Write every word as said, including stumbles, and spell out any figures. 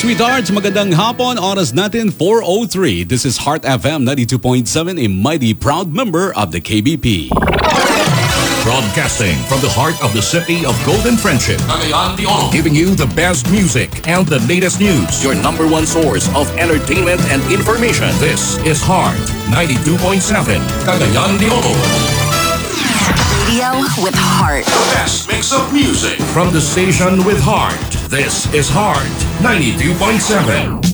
sweethearts, magandang hapon. Oras natin four oh three. This is Heart F M ninety-two point seven, a mighty proud member of the K B P. Broadcasting from the heart of the city of Golden Friendship, Cagayan de Oro, giving you the best music and the latest news. Your number one source of entertainment and information. This is Heart ninety-two point seven, Cagayan de Oro. Radio with heart. The best mix of music from the station with heart. This is Heart ninety-two point seven.